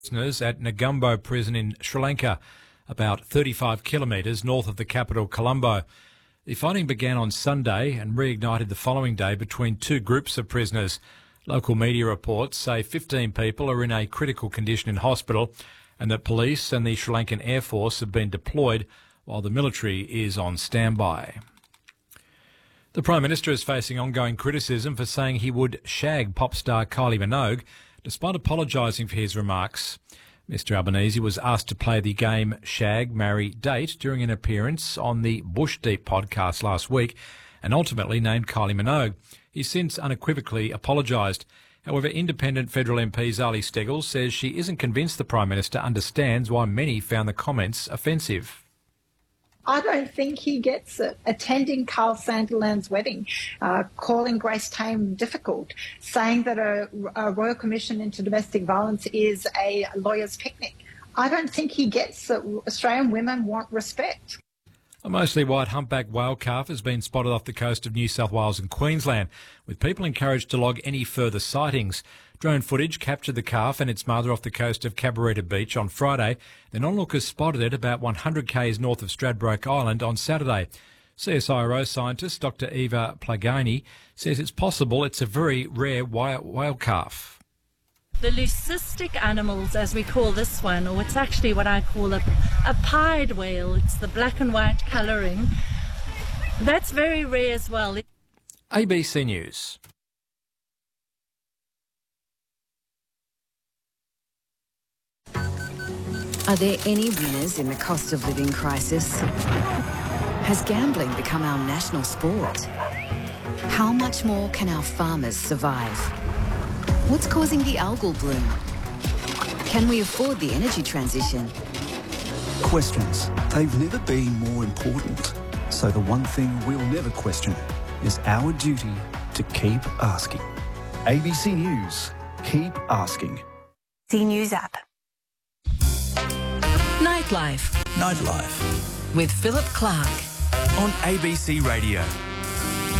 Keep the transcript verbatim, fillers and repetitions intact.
Prisoners at Negombo prison in Sri Lanka, about thirty-five kilometres north of the capital, Colombo. The fighting began on Sunday and reignited the following day between two groups of prisoners. Local media reports say fifteen people are in a critical condition in hospital and that police and the Sri Lankan Air Force have been deployed while the military is on standby. The Prime Minister is facing ongoing criticism for saying he would shag pop star Kylie Minogue, despite apologising for his remarks. Mister Albanese was asked to play the game Shag, Marry, Date during an appearance on the Bush Deep podcast last week and ultimately named Kylie Minogue. He's since unequivocally apologised. However, independent federal M P Zali Steggall says she isn't convinced the Prime Minister understands why many found the comments offensive. I don't think he gets it. Attending Carl Sanderland's wedding, uh, calling Grace Tame difficult, saying that a, a Royal Commission into Domestic Violence is a lawyer's picnic. I don't think he gets that Australian women want respect. A mostly white humpback whale calf has been spotted off the coast of New South Wales and Queensland, with people encouraged to log any further sightings. Drone footage captured the calf and its mother off the coast of Cabarita Beach on Friday. Then onlookers spotted it about one hundred k's north of Stradbroke Island on Saturday. C S I R O scientist Doctor Eva Plagani says it's possible it's a very rare whale calf. The leucistic animals, as we call this one, or it's actually what I call a, a pied whale. It's the black and white colouring. That's very rare as well. A B C News. Are there any winners in the cost of living crisis? Has gambling become our national sport? How much more can our farmers survive? What's causing the algal bloom? Can we afford the energy transition? Questions. They've never been more important. So the one thing we'll never question is our duty to keep asking. A B C News. Keep asking. C News app. Nightlife. Nightlife. With Philip Clark. On A B C Radio.